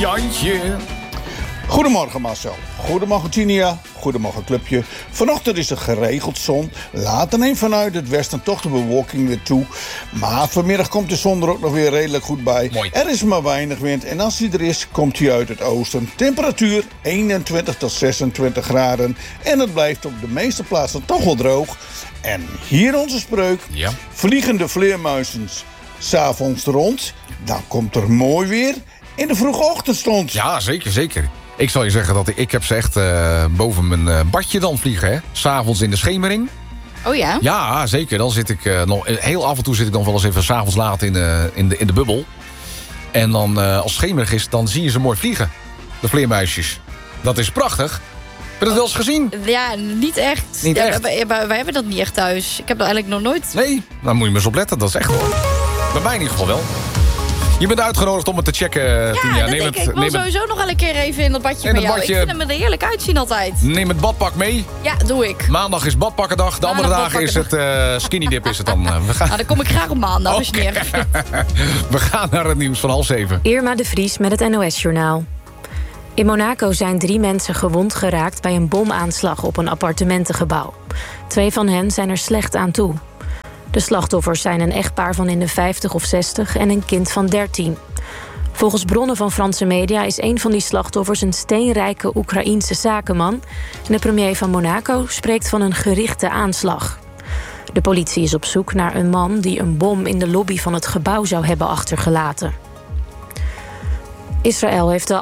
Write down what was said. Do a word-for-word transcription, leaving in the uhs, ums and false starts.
Jantje. Goedemorgen Marcel. Goedemorgen Tinia. Goedemorgen clubje. Vanochtend is er geregeld zon. Later neemt vanuit het westen toch de bewolking weer toe. Maar vanmiddag komt de zon er ook nog weer redelijk goed bij. Mooi. Er is maar weinig wind en als die er is, komt hij uit het oosten. Temperatuur eenentwintig tot zesentwintig graden. En het blijft op de meeste plaatsen toch wel droog. En hier onze spreuk. Ja. Vliegende vleermuizen 's avonds rond. Dan komt er mooi weer in de vroege ochtendstond. Ja, zeker, zeker. Ik zal je zeggen dat ik, ik heb ze echt uh, boven mijn uh, badje dan vliegen, hè. 's Avonds in de schemering. Oh ja? Ja, zeker. Dan zit ik uh, nog... Heel af en toe zit ik dan wel eens even 's avonds laat in, uh, in, de, in de bubbel. En dan, uh, als het schemerig is, dan zie je ze mooi vliegen. De vleermuisjes. Dat is prachtig. Heb je dat wel eens gezien? Ja, niet echt. Niet ja, echt? Wij, wij, wij hebben dat niet echt thuis. Ik heb dat eigenlijk nog nooit... Nee, daar moet je maar eens op letten. Dat is echt hoor. Bij mij in ieder geval wel. Je bent uitgenodigd om het te checken, Ja, Tinia. dat Neem denk het, ik. Ik wil neem het, sowieso nog wel een keer even in dat badje In met het jou. badje. Ik vind hem er heerlijk uitzien altijd. neem het badpak mee. Ja, doe ik. Maandag is badpakkendag. De andere Maandag dagen is het uh, skinny dip is het dan. Uh, we, gaan, Nou, dan kom ik graag op maandag, als je Oké. niet erg vindt. we gaan naar het nieuws van half zeven. Irma de Vries met het N O S-journaal. In Monaco zijn drie mensen gewond geraakt bij een bomaanslag op een appartementengebouw. Twee van hen zijn er slecht aan toe. De slachtoffers zijn een echtpaar van in de vijftig of zestig en een kind van dertien. Volgens bronnen van Franse media is een van die slachtoffers een steenrijke Oekraïense zakenman. En de premier van Monaco spreekt van een gerichte aanslag. De politie is op zoek naar een man die een bom in de lobby van het gebouw zou hebben achtergelaten. Israël heeft de